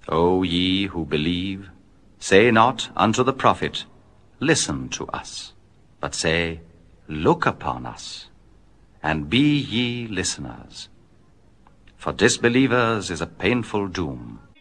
O ye who believe, say not unto the prophet, Listen to us, but say, Look upon us, and be ye listeners. For disbelievers is a painful doom.